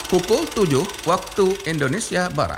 pukul 7 waktu Indonesia Barat.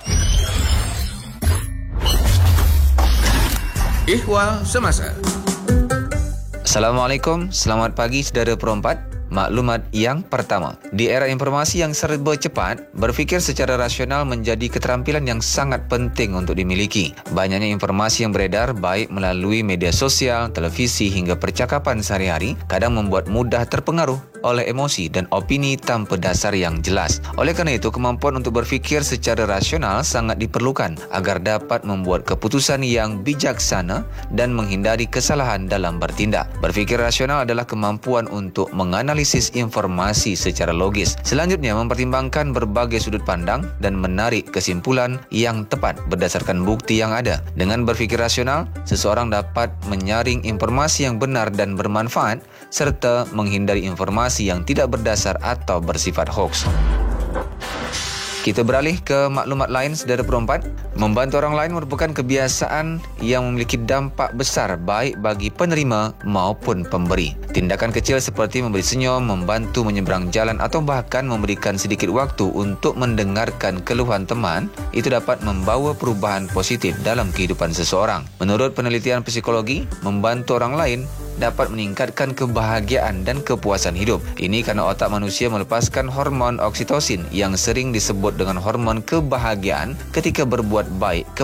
Ihwal Semasa. Assalamualaikum, selamat pagi saudara perempat. Maklumat yang pertama, di era informasi yang serba cepat, berfikir secara rasional menjadi keterampilan yang sangat penting untuk dimiliki. Banyaknya informasi yang beredar baik melalui media sosial, televisi hingga percakapan sehari-hari kadang membuat mudah terpengaruh oleh emosi dan opini tanpa dasar yang jelas. Oleh kerana itu, kemampuan untuk berfikir secara rasional sangat diperlukan agar dapat membuat keputusan yang bijaksana dan menghindari kesalahan dalam bertindak. Berfikir rasional adalah kemampuan untuk menganalisis informasi secara logis. Selanjutnya, mempertimbangkan berbagai sudut pandang dan menarik kesimpulan yang tepat berdasarkan bukti yang ada. Dengan berfikir rasional, seseorang dapat menyaring informasi yang benar dan bermanfaat serta menghindari informasi yang tidak berdasar atau bersifat hoaks. Kita beralih ke maklumat lain, saudara perempat. Membantu orang lain merupakan kebiasaan yang memiliki dampak besar baik bagi penerima maupun pemberi. Tindakan kecil seperti memberi senyum, membantu menyeberang jalan atau bahkan memberikan sedikit waktu untuk mendengarkan keluhan teman, itu dapat membawa perubahan positif dalam kehidupan seseorang. Menurut penelitian psikologi, membantu orang lain dapat meningkatkan kebahagiaan dan kepuasan hidup. Ini kerana otak manusia melepaskan hormon oksitosin yang sering disebut dengan hormon kebahagiaan ketika berbuat baik